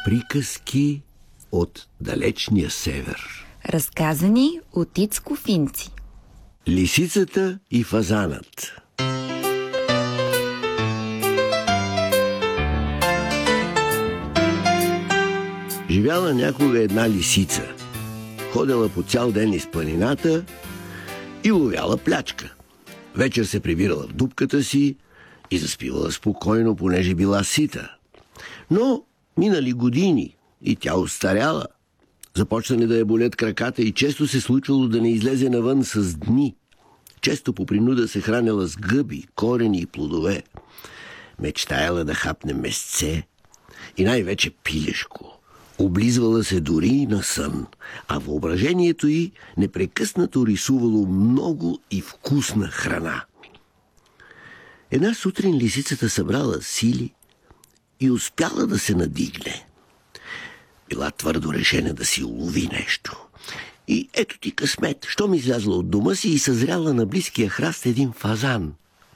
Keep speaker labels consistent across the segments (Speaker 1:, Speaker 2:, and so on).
Speaker 1: Приказки от далечния север.
Speaker 2: Разказани от Ицко Финци.
Speaker 1: Лисицата и фазанът. Живяла някога една лисица. Ходела по цял ден из планината и ловяла плячка. Вечер се прибирала в дупката си и заспивала спокойно, понеже била сита. Но минали години и тя остаряла. Започнали да я болят краката и често се случвало да не излезе навън с дни. Често по принуда се хранела с гъби, корени и плодове. Мечтаяла да хапне месце и най-вече пилешко. Облизвала се дори и на сън, а въображението й непрекъснато рисувало много и вкусна храна. Една сутрин лисицата събрала сили и успяла да се надигне. Била твърдо решена да си улови нещо. И ето ти късмет, щом излязла от дома си и съзряла на близкия храст един фазан.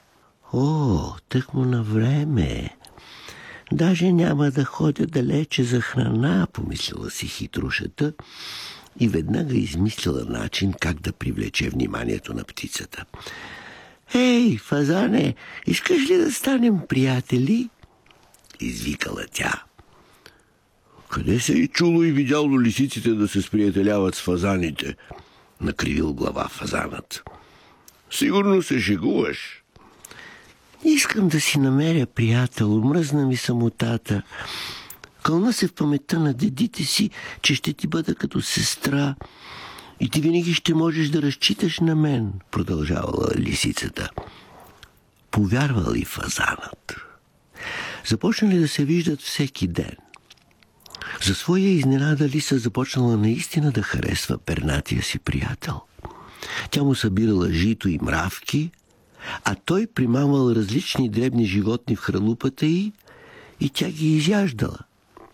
Speaker 1: О, тъкмо на време! Даже няма да ходя далече за храна, помислила си хитрушата и веднага измислила начин как да привлече вниманието на птицата. Ей, фазане, искаш ли да станем приятели? Извикала тя. Къде се е чуло и видяло лисиците да се сприятеляват с фазаните? Накривил глава фазанът. Сигурно се шегуваш. Искам да си намеря приятел, мръзна ми самотата. Кълна се в паметта на дедите си, че ще ти бъда като сестра и ти винаги ще можеш да разчиташ на мен, продължавала лисицата. Повярвал и фазанът. Започнали да се виждат всеки ден. За своя изненада лиса започнала наистина да харесва пернатия си приятел. Тя му събирала жито и мравки, а той примамвал различни дребни животни в хралупата й и тя ги изяждала.